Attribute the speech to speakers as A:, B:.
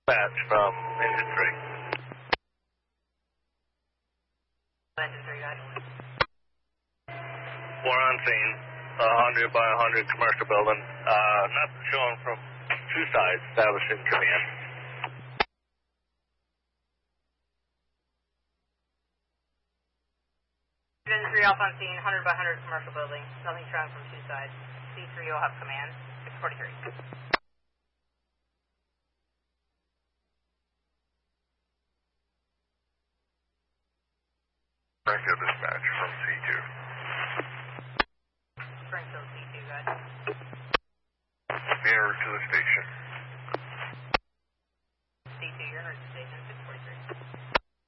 A: Dispatch from Engine 3.
B: Engine 3, guys.
A: We're on scene, 100 by 100 commercial building. Nothing showing from two sides, establishing command.
B: Engine 3 off on scene, 100 by 100 commercial building. Nothing showing from two sides. C3 will have command, 643.
A: Springfield Dispatch from C2.
B: Springfield C2, guys.
A: Nearer to the station.
B: C2, you're in the station, 643.